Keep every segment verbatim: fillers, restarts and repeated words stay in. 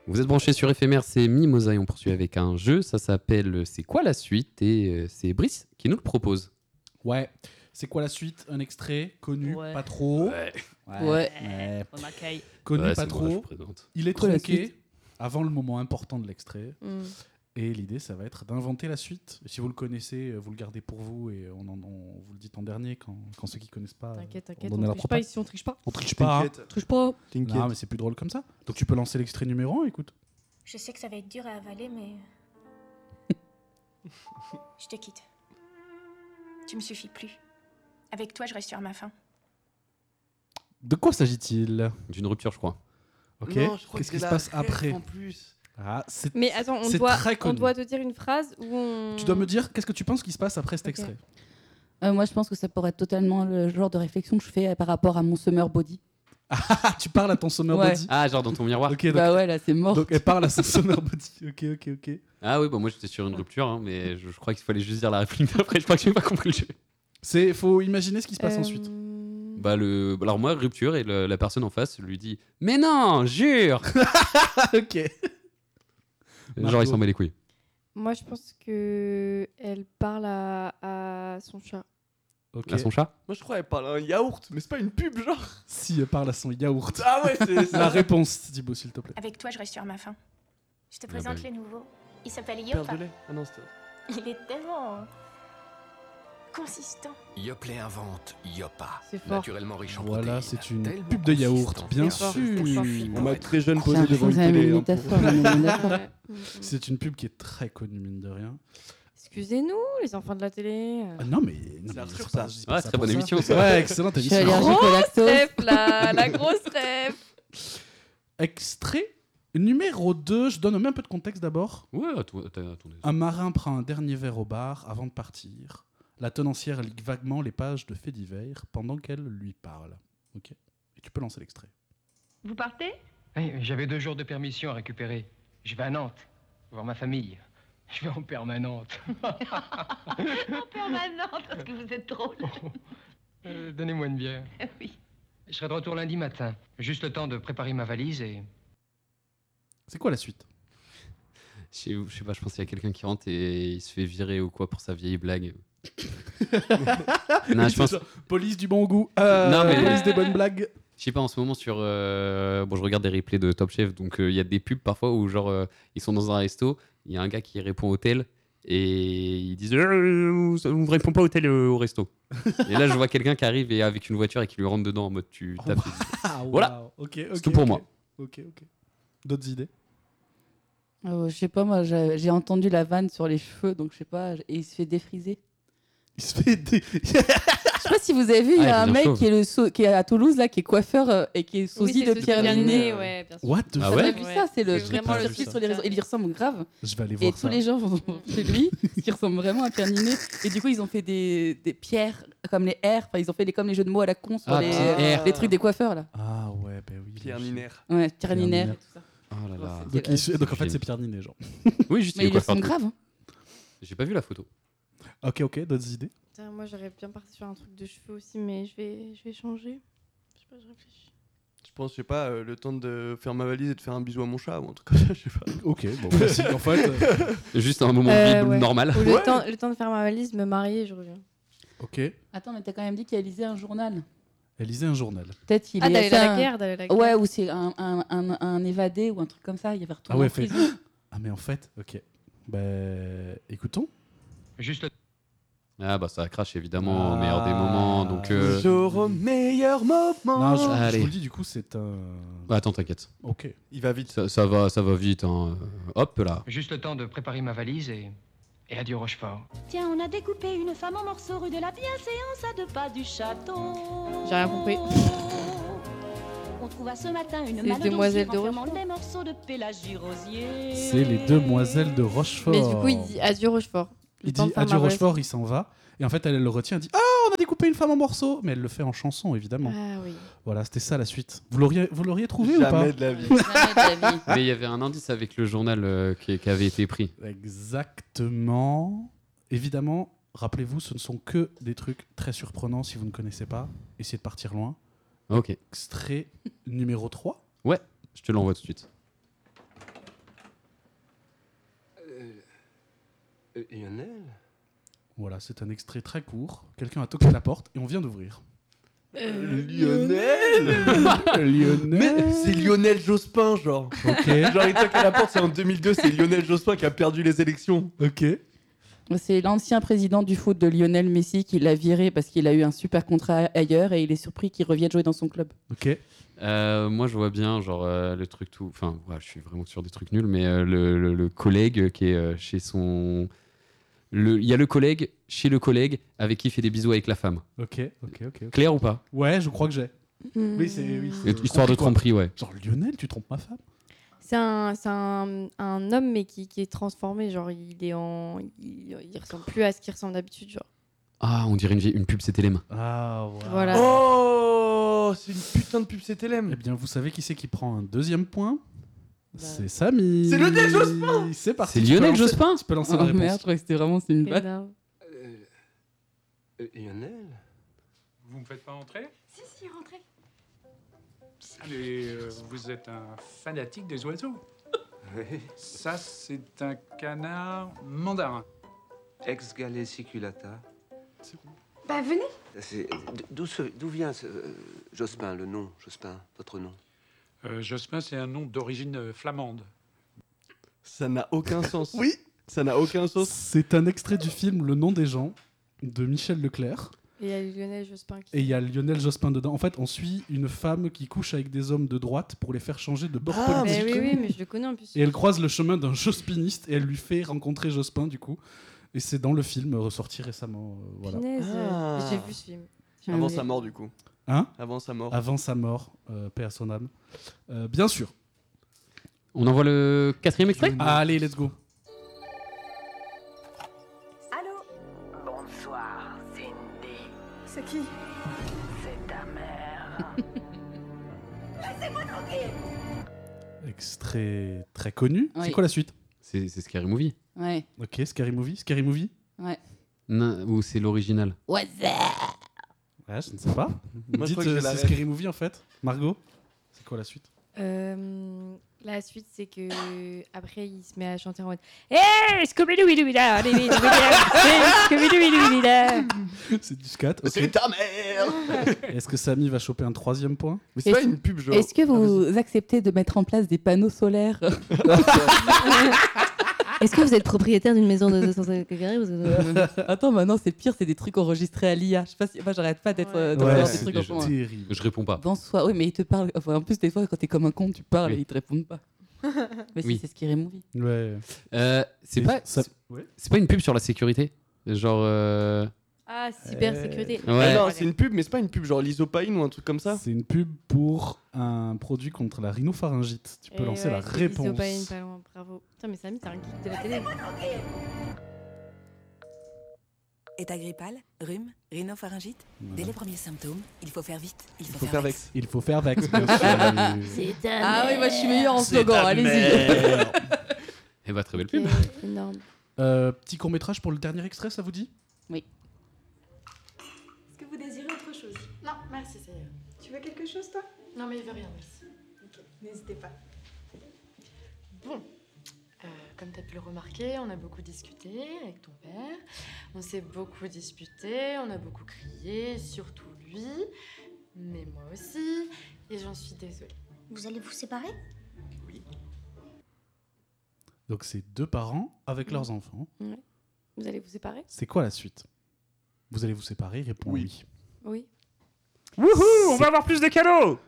Vous êtes branchés sur Éphémère, c'est Mimosa et on poursuit avec un jeu. Ça s'appelle C'est quoi la suite et euh, c'est Brice qui nous le propose. Ouais. C'est quoi la suite? Un extrait connu, Ouais. pas trop. Ouais. Ouais. Ouais. Ouais. On accueille. Connu, Ouais, pas c'est moi, là, je trop. présente. Il est Quoi, la tronqué suite avant le moment important de l'extrait. Mm. Et l'idée, ça va être d'inventer la suite. Et si vous le connaissez, vous le gardez pour vous et on, en, on vous le dit en dernier quand, quand ceux qui connaissent pas. T'inquiète, on t'inquiète, donne on la triche propale. pas ici, on triche pas. On triche pas. hein. T'inquiète. Triche pas. T'inquiète. Non, mais c'est plus drôle comme ça. Donc tu peux lancer l'extrait numéro un, écoute. Je sais que ça va être dur à avaler, mais. Je te quitte. Tu me suffis plus. Avec toi, je reste sur ma faim. De quoi s'agit-il? D'une rupture, je crois. Ok. Non, je crois Qu'est-ce que qui c'est se la passe ref après? En plus. Ah, c'est- Mais attends, on C'est doit, très on connu. doit te dire une phrase où on... Tu dois me dire qu'est-ce que tu penses qui se passe après cet Ok. extrait. Euh, moi, je pense que ça pourrait être totalement le genre de réflexion que je fais par rapport à mon summer body. Ah, tu parles à ton summer Ouais. body. Ah, genre dans ton miroir. Ok, donc, Bah ouais, là, c'est mort. donc elle parle à son summer body. Ok, ok, ok. Ah oui, bah moi j'étais sur une rupture, hein, mais je, je crois qu'il fallait juste dire la réplique d'après. Je crois que j'ai pas compris le jeu. C'est, faut imaginer ce qui se passe Euh, ensuite. Bah le, alors moi rupture et le- la personne en face lui dit mais non, jure. Ok. Genre il s'en bat les couilles. Moi, je pense que elle parle à, à son chat. Ok. À son chat. Moi, je crois qu'elle parle à un yaourt, mais c'est pas une pub, genre. Si elle parle à son yaourt. Ah ouais, c'est La ça. réponse, Thibaut, s'il te plaît. Avec toi, je reste sur ma faim. Je te Ah présente bah oui. les nouveaux. Il s'appelle Père Yopa. de lait. Ah non, c'était. Il est tellement consistant. Yoplait invente Yopa. C'est fort. Naturellement riche en Voilà, protéines. c'est une Tellement pub de yaourt, consistante bien et fort, sûr. c'est fort. On m'a très jeune J'ai posé devant l'impression une que c'est télé. une hein, pour- métaphore. mais on est d'accord. Ouais. Mm, mm. C'est une pub qui est très connue, mine de rien. Excusez-nous, les enfants de la télé. Ah, non, mais. Non, C'est mais Arthur, c'est pas- ça. je dis pas Ouais, ça très pour bonne ça. émission, ça. Ouais, excellente Je suis émission. allergique au lactose. Ref, la, la grosse rêve. Extrait numéro deux. Je donne un peu de contexte d'abord. Ouais, attends, attends, attendez. Un marin prend un dernier verre au bar avant de partir. La tenancière lit vaguement les pages de faits divers pendant qu'elle lui parle. Ok. Et tu peux lancer l'extrait. Vous partez? Oui, j'avais deux jours de permission à récupérer. Je vais à Nantes, voir ma famille. Je vais en permanente. En permanente, parce que vous êtes drôle. Euh, Donnez-moi une bière. Oui. Je serai de retour lundi matin. Juste le temps de préparer ma valise et... C'est quoi la suite? Je sais, je sais pas, je pense qu'il y a quelqu'un qui rentre et il se fait virer ou quoi pour sa vieille blague. Non, je pense. Police du bon goût. Euh, Non, mais- Police des bonnes blagues. Je sais pas, en ce moment sur. euh, Bon, je regarde des replays de Top Chef, donc euh, il y a des pubs parfois où, genre, euh, ils sont dans un resto, il y a un gars qui répond hôtel et ils disent euh, on ne répond pas hôtel euh, au resto. Et là, je vois quelqu'un qui arrive et avec une voiture et qui lui rentre dedans en mode tu tapes. Ah, Voilà. wow. Ok, ok. C'est tout pour ok. moi. Ok, ok. D'autres idées? Euh, je sais pas, moi, j'ai j'ai entendu la vanne sur les cheveux, donc je sais pas, et il se fait défriser. Il se fait des. Je sais pas si vous avez vu, il y Ah, a il un devient mec chauve. qui est, le so- qui est à Toulouse, là, qui est coiffeur euh, et qui est sosie Oui, de c'est Pierre Pierre Ninet. Ninet, ouais, bien sûr. What the Ah fuck? ouais T'as vu ça? C'est le C'est truc vraiment qui le circule truc sur les réseaux. Il y ressemble grave. Je vais aller Et voir tous ça. les gens vont chez lui, qui ressemblent vraiment à Pierre Ninet. Et du coup, ils ont fait des, des pierres comme les R. Enfin, ils ont fait les, comme les jeux de mots à la con sur Ah, les, petit R. les trucs des coiffeurs, là. Ah ouais, ben oui. Pierre bien sûr. Niner. Ouais, Pierre Pierre Ninet Ninet. et tout ça. Oh là là. C'était- Donc, il se- donc en fait, Génie. c'est Pierre Ninet, genre. Oui, juste Mais il il est ressemble coiffeur. grave. hein. J'ai pas vu la photo. Ok, ok. D'autres idées? Putain, moi, j'aurais bien parti sur un truc de cheveux aussi, mais je vais, je vais changer. Je sais pas, je réfléchis. Je pense, je sais pas, euh, le temps de faire ma valise et de faire un bisou à mon chat ou un truc comme ça, je sais pas. Ok, bon, voici. En fait. euh, Juste un moment Euh, vide ouais. normal. Ou le, Ouais. temps, le temps de faire ma valise, me marier, je reviens. Ok. Attends, mais t'as quand même dit qu'elle lisait un journal. Elle lisait un journal. Peut-être il Ah, est. d'aller c'est à la un- guerre, d'aller à la guerre. Ouais, ou c'est un, un, un, un évadé ou un truc comme ça. Il avait retourné Ah ouais, en fait- prison. Ah, mais en fait, ok. Ben, écoutons. Juste le... Ah bah ça crache évidemment au Ah. meilleur des moments. Donc. euh, Toujours au meilleur moment. Non, je, je Allez. vous le dis, du coup, c'est un. bah, attends, t'inquiète. Ok. Il va vite. Ça, ça va, ça va vite. Hein. Hop là. Juste le temps de préparer ma valise et... Et adieu Rochefort. Tiens, on a découpé une femme en morceaux rue de la Bienséance à deux pas du château. J'ai rien compris. On trouva ce matin une C'est malle Demoiselles d'osier de renfermant Rochefort. des morceaux de Pélagie Rosier. C'est les demoiselles de Rochefort. Mais du coup, il dit adieu Rochefort. Le Il temps dit de faire adieu ma valise. Rochefort, il s'en va. Et en fait, elle, elle le retient, elle dit ah, on a découpé une femme en morceaux. Mais elle le fait en chanson, évidemment. Ah oui. Voilà, c'était ça la suite. Vous l'auriez, vous l'auriez trouvé ou pas? Jamais de la vie. Jamais de la vie. Mais il y avait un indice avec le journal euh, qui, qui avait été pris. Exactement. Évidemment, rappelez-vous, ce ne sont que des trucs très surprenants si vous ne connaissez pas. Essayez de partir loin. Ok. Extrait numéro trois. Ouais, je te l'envoie tout de suite. Euh, Lionel Voilà, c'est un extrait très court. Quelqu'un a toqué à la porte et on vient d'ouvrir. Euh, Lionel Lionel Mais c'est Lionel Jospin, genre. Ok, Genre, il toque à la porte, c'est en deux mille deux, c'est Lionel Jospin qui a perdu les élections. ok. C'est l'ancien président du foot de Lionel Messi qui l'a viré parce qu'il a eu un super contrat ailleurs et il est surpris qu'il revienne jouer dans son club. Ok. Euh, moi, je vois bien, genre, euh, le truc tout. Enfin, ouais, je suis vraiment sur des trucs nuls, mais euh, le, le- le collègue qui est euh, chez son. le- Il y a le collègue chez le collègue avec qui il fait des bisous avec la femme. Ok, ok, ok. ok. Clair ou pas? Ouais, je crois que j'ai. Oui, c'est. Oui, Et- c'est- Histoire de quoi. tromperie, ouais. Genre Lionel, tu trompes ma femme? C'est un, c'est un, un homme, mais qui, qui est transformé. Genre, il est en. Il, il ressemble plus à ce qu'il ressemble d'habitude. Genre. Ah, on dirait une, vieille- une pub, c'était les mains. Ah, voilà. Voilà. Oh, c'est une putain de pub C T L M. Eh bien, vous savez qui c'est qui prend un deuxième point? Bah. C'est Samy. C'est Lionel Jospin. C'est parti. C'est tu peux Lionel lancer- Jospin Tu peux lancer Oh la réponse. merde, je crois que c'était vraiment c'est une blague. Énorme. Euh, euh, Lionel Vous me faites pas entrer? Si, si, rentrez. Allez, euh, vous êtes un fanatique des oiseaux. Oui. Ça, c'est un canard mandarin. Ex galesiculata. Bah, venez. C'est- D'où se- d'où vient ce, euh, Jospin, le nom, Jospin, votre nom? Euh, Jospin, c'est un nom d'origine euh, flamande. Ça n'a aucun sens. Oui. Ça n'a aucun sens. C'est un extrait du film Le nom des gens de Michel Leclerc. Et il y a Lionel Jospin qui. Et il y a Lionel Jospin dedans. En fait, on suit une femme qui couche avec des hommes de droite pour les faire changer de bord Ah, politique. Mais oui, oui, mais je le connais en plus. Et elle croise le chemin d'un jospiniste et elle lui fait rencontrer Jospin, du coup. Et c'est dans le film ressorti récemment. euh, voilà. Punaise, Ah. j'ai vu ce film. Avant sa mort, du coup. Hein Avant sa mort. Avant sa mort, euh, paix à son âme. Euh, bien sûr. On envoie le quatrième extrait? Allez, let's go. Allô? Bonsoir, Cindy. C'est qui? C'est ta mère. Extrait très connu. Oui. C'est quoi la suite? C'est c'est Scary Movie. Ouais. Ok, Scary Movie. Scary Movie Ouais. Non, ou c'est l'original? What's that? Ouais, je ne sais pas. Moi, je Dites, crois que euh, j'ai la c'est ref. Scary Movie en fait. Margot, c'est quoi la suite? Euh, la suite, c'est que après, il se met à chanter en mode Hey, Scooby-Doo-Doo-Da, Scooby-Doo-Doo-Da. C'est du scat. ok. C'est ta mère. Est-ce que Samy va choper un troisième point? Mais c'est Est-ce- pas une pub, genre. Est-ce que Ah, vous acceptez de mettre en place des panneaux solaires? Est-ce que vous êtes propriétaire d'une maison de deux cent cinquante carrés parce que- Attends, maintenant c'est pire, c'est des trucs enregistrés à l'I A. Je sais pas si... Moi, j'arrête pas d'être euh, de Ouais, faire c'est des trucs déjà- en ce moment. terrible. Je réponds pas. Bonsoir. Oui, mais ils te parlent. Enfin, en plus, des fois, quand t'es comme un con, tu parles Oui. et ils te répondent pas. Mais si, Oui. c'est Scary Movie. Ouais. Euh, c'est Et pas, ça- c'est- ouais. c'est pas une pub sur la sécurité? Genre. euh, Ah, cybersécurité. Ouais. Ah non, c'est une pub, mais c'est pas une pub genre l'isopaïne ou un truc comme ça. C'est une pub pour un produit contre la rhinopharyngite. Tu peux Et lancer ouais, la c'est réponse. Isopaïne, pas loin, bravo. Putain, mais Samy, t'es un geek de la télé. État grippal, rhume, rhinopharyngite. Dès les premiers symptômes, il faut faire vite. Il faut, Faut faire vex. Il faut faire Vex, bien sûr. C'est Ah oui, moi je suis meilleure en C'est slogan, ta allez-y. mère. Eh bah, très belle Ok, pub. énorme. Euh, petit court-métrage pour le dernier extrait, ça vous dit? Est-ce que vous désirez autre chose? Non, merci, ça ira. Tu veux quelque chose, toi? Non, mais il veut rien, merci. Ok, n'hésitez pas. Bon, euh, comme tu as pu le remarquer, on a beaucoup discuté avec ton père. On s'est beaucoup disputé, on a beaucoup crié, surtout lui, mais moi aussi, et j'en suis désolée. Vous allez vous séparer? Donc c'est deux parents avec leurs enfants. Ouais. Vous allez vous séparer? C'est quoi la suite? Vous allez vous séparer? Réponds oui. Oui. Wouhou, on va avoir plus de cadeaux!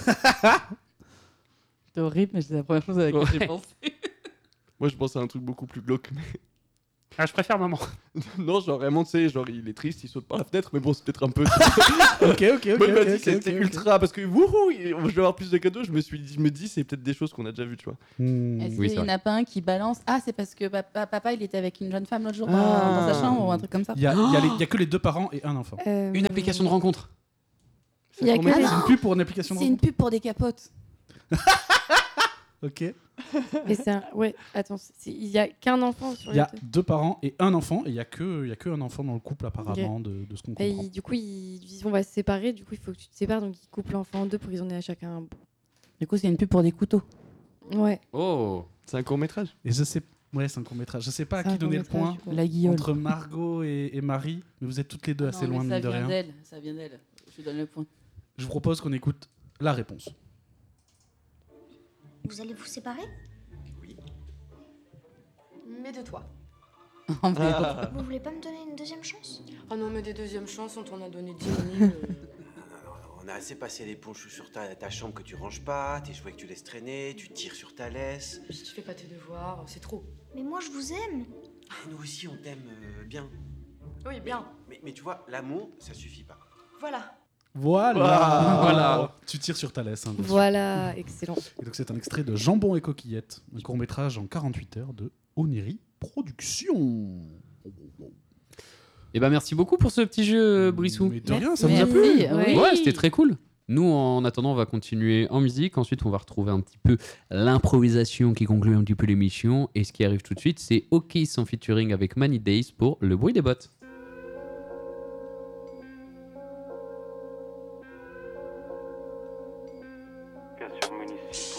C'est horrible, mais c'est la première chose à laquelle j'ai Ouais. pensé. Moi, je pense à un truc beaucoup plus glauque. mais- Ah, je préfère maman. non, genre vraiment, tu sais, genre il est triste, il saute par la fenêtre, mais bon, c'est peut-être un peu. Ok, ok, ok. Moi, il m'a ok, dit ok, que c'était ok, ok. ultra parce que wouhou, il- je vais avoir plus de cadeaux. Je me suis dit, je me dis, c'est peut-être des choses qu'on a déjà vues, tu vois. Hmm. Est-ce Oui, qu'il c'est n'y en vrai. a pas un qui balance? Ah, c'est parce que papa, papa, il était avec une jeune femme l'autre jour dans- Ah. dans sa chambre ou un truc comme ça? Il y a, il y a les- il y a que les deux parents et un enfant. Euh, Une application de rencontre. Il y a que Ah, les- c'est une pub pour une application de C'est une rencontre. pub pour des capotes. Ok. Mais c'est un... Ouais, attends, c'est- il y a qu'un enfant sur Il y a les deux. deux parents et un enfant, et il y a que, il y a que un enfant dans le couple apparemment de, de ce qu'on Et comprend. il- du coup, ils disent on va se séparer, du coup, il faut que tu te sépares, donc ils coupent l'enfant en deux pour qu'ils en aient à chacun un bout. Du coup, c'est une pub pour des couteaux. Ouais. Oh! C'est un court métrage. Et je sais Ouais, c'est un court-métrage. Je sais pas à C'est un qui donner le point court-métrage, La Guiole. entre Margot et, et Marie, mais vous êtes toutes les deux assez Non, loin, mais mine de ça vient rien. d'elle, ça vient d'elle. Je lui donne le point. Je vous propose qu'on écoute la réponse. Vous allez vous séparer? Mais de toi. Ah. Vous voulez pas me donner une deuxième chance? Oh non, mais des deuxièmes chances, on t'en a donné dix mille. On a assez passé l'éponge sur ta, ta chambre que tu ranges pas, tes jouets que tu laisses traîner, tu tires sur ta laisse. Si tu fais pas tes devoirs, c'est trop. Mais moi, je vous aime. Ah, nous aussi, on t'aime euh, bien. Oui, bien. Mais, mais tu vois, l'amour, ça suffit pas. Voilà. Voilà, Wow. voilà. Tu tires sur ta laisse. Hein, bien sûr. Voilà, excellent. Et donc c'est un extrait de Jambon et coquillettes, un court métrage en quarante-huit heures de Oniri Productions. Et ben merci beaucoup pour ce petit jeu, Brissou. Mais de rien, ça vous a plu? Ouais, ouais, c'était très cool. Nous, en attendant, on va continuer en musique. Ensuite, on va retrouver un petit peu l'improvisation qui conclut un petit peu l'émission. Et ce qui arrive tout de suite, c'est Okis en featuring avec Many Days pour Le bruit des bottes. Cassure municipaux.